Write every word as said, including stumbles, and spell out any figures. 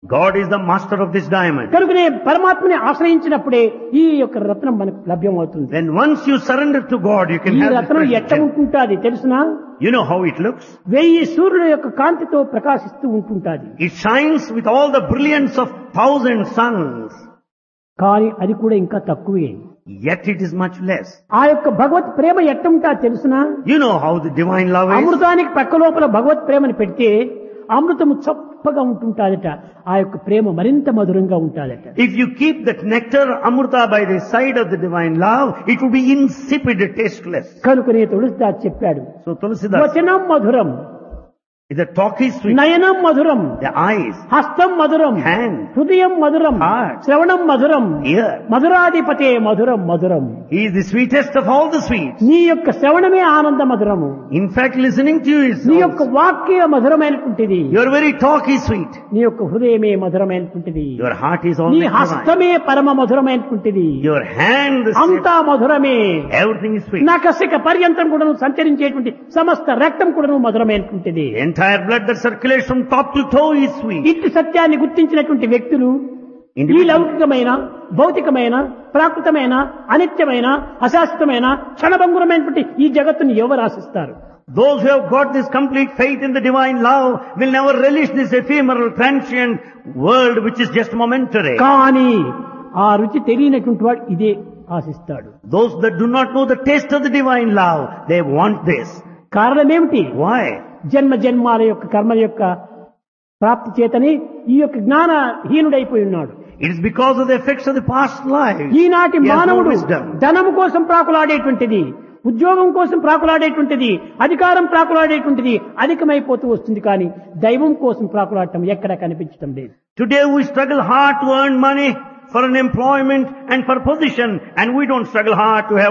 God is the master of this diamond. కనుకనే పరమాత్మని ఆశ్రయించినప్పుడే ఈ యొక్క రత్నం మనకు లభ్యమవుతుంది. Then once you surrender to God, you can ఈ have this రత్నం precious ఎట్లా gem. ఉంటుంటాది తెలుసునా? You know how it looks? వెయ్యి సూర్యుల యొక్క కాంతితో ప్రకాశిస్తూ ఉంటుంటాది. It shines with all the brilliance of thousand suns. కానీ అది కూడా ఇంకా తక్కువే. Yet it is much less. ఆ యొక్క భగవత్ ప్రేమ ఎట్టుంటా తెలుసునా? You know how the divine love is? అమృతానికి పక్క లోపల భగవత్ ప్రేమని పెడితే అమృతము చప్పగా ఉంటుంటాదట. ఆ యొక్క ప్రేమ మరింత మధురంగా ఉంటాదట. If you keep that nectar amrita by the side of the divine love, it will be insipid, tasteless. కనుకనే తులసిదాస్ చెప్పాడు, So Tulsidas, వచనం మధురం, the talk is sweet, నయనం మధురం, the eyes, హస్తం మధురం, hand, హృదయం మధురం, heart, శ్రవణం మధురం, ear. మధురాధిపతే మధురం మధురం. He is the sweetest of all the sweets. నీ యొక్క శ్రవణమే ఆనంద మధురము. In fact, listening to you is నీ యొక్క also- వాక్య మధురమైనటువంటిది. your very talk is sweet. నీ యొక్క హృదయమే మధురమైనటువంటిది. Your heart is నీ always divine. హస్తమే పరమ మధురమైనటువంటిది. Your hand, the అంతా same. మధురమే. Everything is sweet. నకసిక పర్యంతం కూడా సంచరించేటువంటి సమస్త రక్తం కూడా మధురమైనటువంటిది. The entire blood that circulates from top to toe is sweet. ఇట్టి సత్యాన్ని గుర్తించినటువంటి వ్యక్తులు ఈ Individual- లౌకికమైన భౌతికమైన ప్రాకృతమైన అనిత్యమైన అశాశ్వతమైన క్షణభంగురమైనటువంటి ఈ జగత్తుని ఎవరు ఆశిస్తారు? Those who have got this complete faith in the divine love will never relish this ephemeral, transient world which is just momentary. కానీ ఆ రుచి తెలియనటువంటి వాడు ఇదే ఆశిస్తాడు. Those that do not know the taste of the divine love, they want this. కారణం ఏమిటి? Why? జన్మ జన్మాల యొక్క కర్మల యొక్క ప్రాప్తి చేతని ఈ యొక్క జ్ఞానహీనుడైపోయి ఉన్నాడు. It is because of the effects of the past life. ఈనాటి He has no మానవుడు wisdom. ధనము కోసం ప్రాకులాడేటువంటిది, ఉద్యోగం కోసం ప్రాకులాడేటువంటిది, అధికారం ప్రాకులాడేటువంటిది అధికమైపోతూ వస్తుంది. కానీ దైవం కోసం ప్రాకులాడటం ఎక్కడ కనిపించడం లేదు. Today we struggle hard to earn money for an employment and for position, and we don't struggle hard to have